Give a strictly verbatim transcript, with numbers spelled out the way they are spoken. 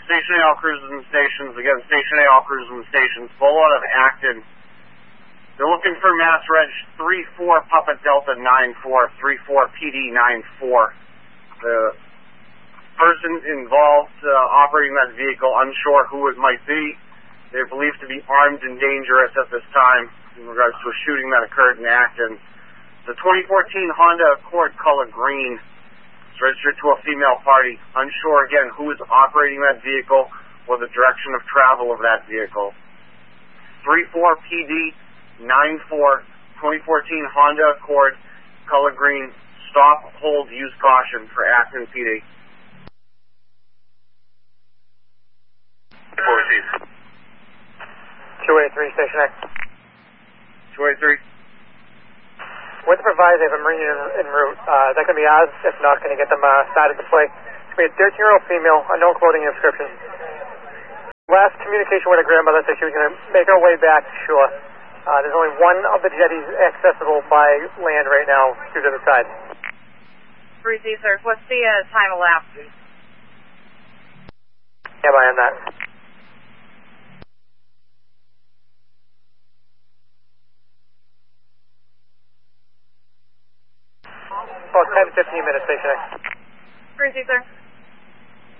Station A, all cruisers and stations. Again, Station A, all cruisers and stations. Full out of Acton. They're looking for Mass Reg three four Papa Delta nine four, three four P D nine four. The person involved uh, operating that vehicle, unsure who it might be. They're believed to be armed and dangerous at this time in regards to a shooting that occurred in Acton. The twenty fourteen Honda Accord color green. It's registered to a female party. Unsure, again, who is operating that vehicle or the direction of travel of that vehicle. three four P D nine four, twenty fourteen Honda Accord color green. Stop, hold, use caution for Acton P D. two eighty-three, Station A. two eighty-three. With the proviso of a Marine en route, uh, is that going to be ours? If not, can you get them uh, started to play? It's going to be a thirteen-year-old female, unknown clothing and description. Last communication with her grandmother said she was going to make her way back to shore. Uh, there's only one of the jetties accessible by land right now due to the tide. three Z, sir. What's the uh, time elapsed? Yeah, I am that. About ten to fifteen minutes, Station A. three Z, sir.